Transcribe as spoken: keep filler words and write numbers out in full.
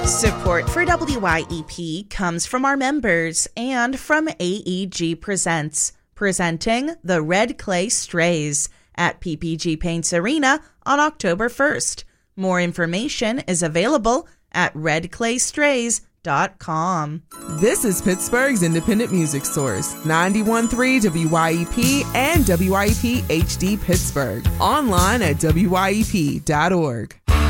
Support for W Y E P comes from our members and from A E G Presents, presenting the Red Clay Strays at P P G Paints Arena on October first. More information is available at red clay strays dot com. This is Pittsburgh's independent music source, ninety-one point three W Y E P and W Y E P H D Pittsburgh. Online at W Y E P dot org.